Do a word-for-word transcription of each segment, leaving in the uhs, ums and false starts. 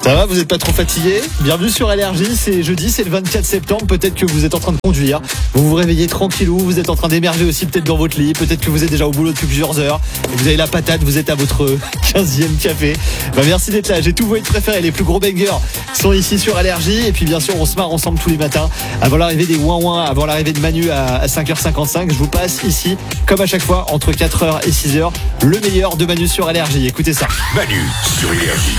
Ça va, vous n'êtes pas trop fatigué? Bienvenue sur Énergie, c'est jeudi, c'est le vingt-quatre septembre. Peut-être que vous êtes en train de conduire, vous vous réveillez tranquillou, vous êtes en train d'émerger aussi peut-être dans votre lit, peut-être que vous êtes déjà au boulot depuis plusieurs heures, et vous avez la patate, vous êtes à votre quinzième café. Bah merci d'être là, j'ai tous vos hits préférés, les plus gros bangers sont ici sur Énergie, et puis bien sûr on se marre ensemble tous les matins, avant l'arrivée des ouin ouin, avant l'arrivée de Manu à cinq heures cinquante-cinq. Je vous passe ici, comme à chaque fois, entre quatre heures et six heures, le meilleur de Manu sur Énergie. Écoutez ça. Manu sur Énergie.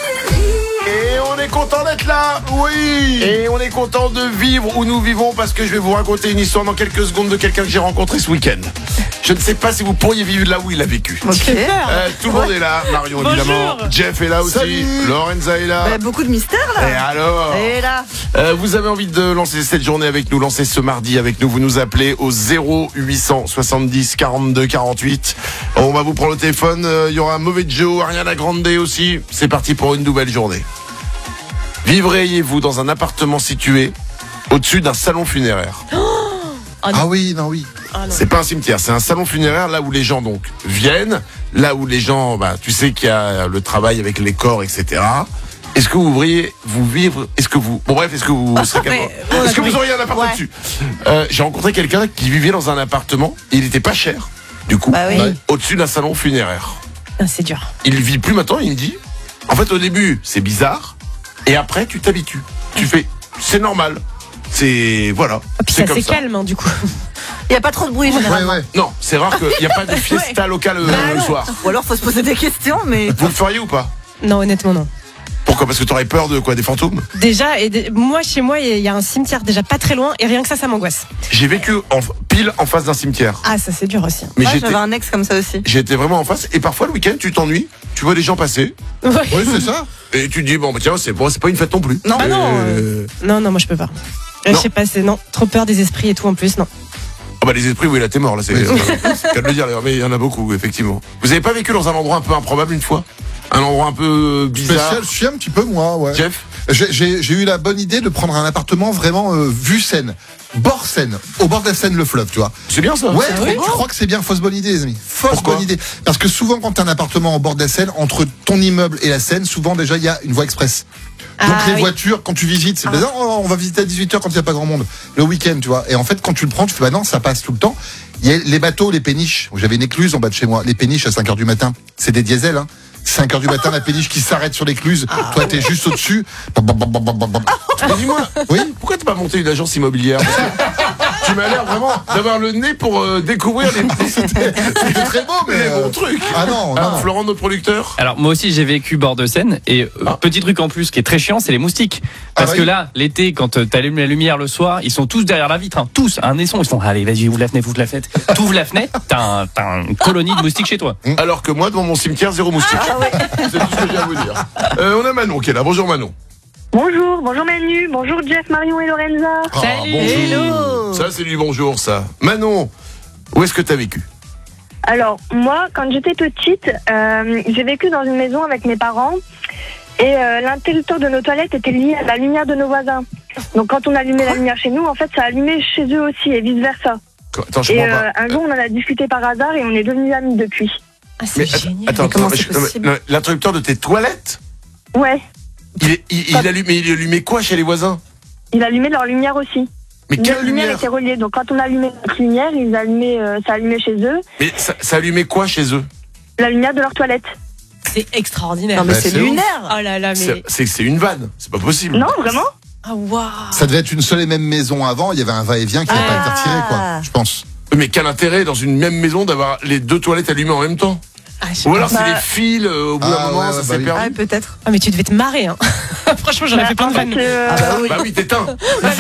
Et on est content d'être là, oui. Et on est content de vivre où nous vivons, parce que je vais vous raconter une histoire dans quelques secondes de quelqu'un que j'ai rencontré ce week-end. Je ne sais pas si vous pourriez vivre là où il a vécu. Okay. Euh, tout le monde est là, Marion évidemment, Jeff est là aussi, Salut. Lorenza est là. Bah, beaucoup de mystères là. Et alors Et là euh, vous avez envie de lancer cette journée avec nous, lancer ce mardi avec nous, vous nous appelez au zéro huit cent soixante-dix quarante-deux quarante-huit. On va vous prendre le téléphone, il euh, y aura un mauvais Joe, Ariana Grande aussi. C'est parti pour une nouvelle journée. Vivriez-vous dans un appartement situé au-dessus d'un salon funéraire? Oh, ah, ah oui, non, oui. Ah, non. C'est pas un cimetière, c'est un salon funéraire là où les gens donc viennent, là où les gens, bah, tu sais qu'il y a le travail avec les corps, et cetera. Est-ce que vous voudriez vous vivre? Est-ce que vous, bon bref, est-ce que vous serez capable? Est-ce que vous auriez un appartement ouais. dessus? euh, J'ai rencontré quelqu'un qui vivait dans un appartement. Et il n'était pas cher, du coup, bah oui. ouais. au-dessus d'un salon funéraire. Ah, c'est dur. Il vit plus maintenant. Il me dit, en fait, au début, c'est bizarre. Et après, tu t'habitues. Tu fais, c'est normal. C'est, voilà. Et puis c'est assez calme, hein, du coup. Il n'y a pas trop de bruit, généralement. Ouais, ouais. Non, c'est rare qu'il n'y a pas de fiesta ouais. locale euh, bah, le soir. Ou alors, faut se poser des questions, mais. Vous le feriez ou pas? Non, honnêtement, non. Pourquoi? Parce que t'aurais peur de quoi? Des fantômes? Déjà, et de, moi, chez moi, il y a un cimetière déjà pas très loin, et rien que ça, ça m'angoisse. J'ai vécu en, pile en face d'un cimetière. Ah, ça, c'est dur aussi. Mais ah, j'avais un ex comme ça aussi. J'étais vraiment en face, et parfois, le week-end, tu t'ennuies, tu vois des gens passer. Ouais, ouais c'est ça. Et tu te dis, bon, bah tiens, c'est, bon, c'est pas une fête non plus. Non, et... non, euh... non, non, moi, je peux pas. Je sais pas, c'est non, trop peur des esprits et tout en plus, non. Ah bah les esprits, oui, là t'es mort, là c'est. Qu'à de le dire, mais il y en a beaucoup, effectivement. Vous avez pas vécu dans un endroit un peu improbable une fois? Un endroit un peu bizarre? Spécial, je suis un petit peu moi, ouais. Jeff? J'ai, j'ai, j'ai eu la bonne idée de prendre un appartement vraiment euh, vue Seine, bord Seine, au bord de la Seine, le fleuve, tu vois. C'est bien ça? Ouais, ah, trop, oui. Je crois que c'est bien, fausse bonne idée, les amis. Fausse Pourquoi? bonne idée. Parce que souvent, quand t'as un appartement au bord de la Seine, entre ton immeuble et la Seine, souvent déjà il y a une voie express. Donc ah, les oui. voitures, quand tu visites, c'est ah. bizarre, oh, on va visiter à dix-huit heures quand il n'y a pas grand monde. Le week-end, tu vois. Et en fait, quand tu le prends, tu fais, bah non, ça passe tout le temps. Il y a les bateaux, les péniches. J'avais une écluse en bas de chez moi. Les péniches à cinq heures du matin. C'est des diesels, hein. cinq heures du matin, la péniche qui s'arrête sur l'écluse. Ah. Toi, t'es juste au-dessus. Mais dis-moi, oui, pourquoi t'as pas monté une agence immobilière? Tu m'as l'air vraiment d'avoir le nez pour euh, découvrir les c'était, c'était très beau, mais les euh... bons trucs. Ah non, non, ah, non. Florent, notre producteur. Alors moi aussi j'ai vécu bord de Seine et euh, ah. petit truc en plus qui est très chiant, c'est les moustiques. Parce ah, que oui. là, l'été, quand euh, t'allumes la lumière le soir, ils sont tous derrière la vitre, hein, tous, un naisson, ils sont allez vas-y ouvre la fenêtre, ouvre la fenêtre, t'ouvres la fenêtre, t'as, un, t'as une colonie de moustiques chez toi. Alors que moi, devant mon cimetière, zéro moustique. Ah, ouais. C'est tout ce que j'ai à vous dire. Euh, on a Manon qui est là. Bonjour Manon. Bonjour, bonjour Manu, bonjour Jeff, Marion et Lorenza. Ah, Salut, bonjour. hello. Ça c'est du bonjour ça. Manon, où est-ce que t'as vécu? Alors moi, quand j'étais petite, euh, j'ai vécu dans une maison avec mes parents et euh, l'interrupteur de nos toilettes était lié à la lumière de nos voisins. Donc quand on allumait la lumière chez nous, en fait ça allumait chez eux aussi et vice versa. Attends, je et comprends euh, pas. un jour on en a discuté par hasard et on est devenus amis depuis. Ah, c'est mais, génial. Attends, mais comment attends, c'est je, possible? l'interrupteur de tes toilettes? Ouais. Il, il, il, allumait, il allumait quoi chez les voisins? Il allumait leur lumière aussi. Mais quelle leur lumière? lumière était reliée. Donc quand on allumait notre lumière, ils allumaient, euh, ça allumait chez eux. Mais ça, ça allumait quoi chez eux? La lumière de leur toilette. C'est extraordinaire. Non mais bah, c'est, c'est lunaire. Oh là là, mais c'est, c'est, c'est une vanne. C'est pas possible. Non, vraiment? Ah waouh. Ça devait être une seule et même maison avant. Il y avait un va-et-vient qui n'a Ah. pas été retiré, quoi. Je pense. Mais quel intérêt dans une même maison d'avoir les deux toilettes allumées en même temps? Ah, Ou alors bah... c'est les fils, euh, au bout Ah, d'un moment, ouais, ça ouais, s'est bah oui. perdu. Ah peut-être. Ah mais tu devais te marrer, hein. Franchement, j'aurais bah, fait plein de vannes. Euh... Ah bah oui. Bah oui, t'éteins. Bah, bien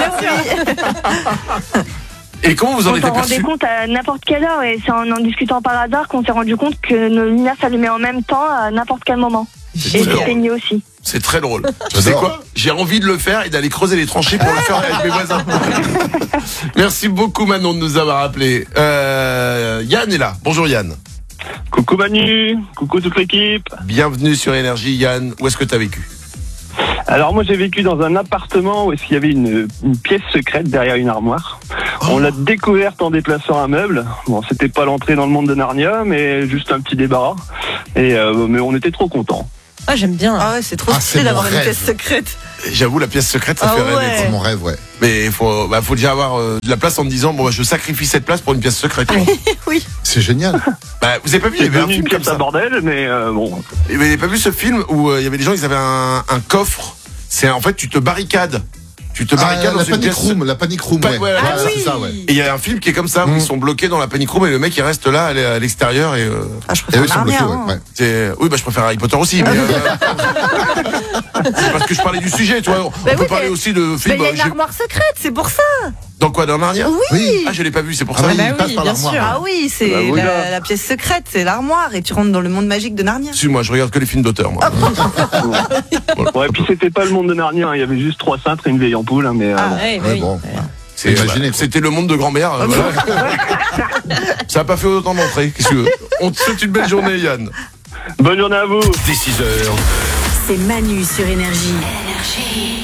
sûr. Et comment vous en on êtes s'en rendait aperçu? compte à n'importe quelle heure et c'est en en discutant par hasard qu'on s'est rendu compte que nos lumières s'allumaient en même temps à n'importe quel moment. C'est Et très s'éteignaient aussi. C'est très drôle. Tu sais quoi? J'ai envie de le faire et d'aller creuser les tranchées pour le faire avec mes voisins. Merci beaucoup Manon de nous avoir appelés. Euh, Yann est là. Bonjour Yann. Coucou Manu, coucou toute l'équipe. Bienvenue sur Énergie Yann. Où est-ce que tu as vécu? Alors moi j'ai vécu dans un appartement où il y avait une, une pièce secrète derrière une armoire. Oh. On l'a découverte en déplaçant un meuble. Bon, c'était pas l'entrée dans le monde de Narnia, mais juste un petit débarras. Et euh, mais on était trop contents. Ah, j'aime bien. Ah ouais, c'est trop Ah, stylé c'est d'avoir mon une rêve. pièce secrète. J'avoue, la pièce secrète, ça Ah fait ouais. rêver. C'est quoi. mon rêve, ouais. Mais il faut, bah, faut déjà avoir euh, de la place en te disant, bon, bah, je sacrifie cette place pour une pièce secrète. quoi. Oui. C'est génial. Bah, vous avez pas vu, il y C'est avait un devenu une film comme pièce à ça. bordel, mais euh, bon. Vous avez pas vu ce film où euh, il y avait des gens, ils avaient un, un coffre. C'est en fait, tu te barricades. Tu te Ah, barricades dans la une panic pièce. room, la panic room, Bah, ouais. ouais, Ouais, ah c'est ça, ouais. Et il y a un film qui est comme ça, où Mm. ils sont bloqués dans la panic room et le mec il reste là à l'extérieur et, euh, Ah, je Et préfère eux, ils sont bloqués, Narnia. ouais. hein. ouais. c'est- oui bah je préfère Harry Potter aussi mais euh, c'est parce que je parlais du sujet tu vois on Mais peut oui, parler mais- aussi de Mais films il y a euh, une j'ai- armoire secrète, c'est pour ça. dans quoi dans Narnia Oui. ah je l'ai pas vu c'est pour Ah ça oui, bah il passe oui, par bien l'armoire. sûr. Ah oui, c'est Bah oui, la, là. la pièce secrète, c'est l'armoire et tu rentres dans le monde magique de Narnia. Excuse-moi je regarde que les films d'auteur moi Ouais, puis c'était pas le monde de Narnia, hein. Il y avait juste trois cintres et une vieille ampoule, hein, mais. euh, Ah, bon. Ouais, bah Ouais, oui. bon. C'est- Imaginez, bah, quoi. c'était le monde de grand-mère euh, voilà. Ça a pas fait autant d'entrées qu'est-ce que tu veux on te souhaite une belle journée Yann. Bonne journée à vous. Dès six heures C'est Manu sur Énergie.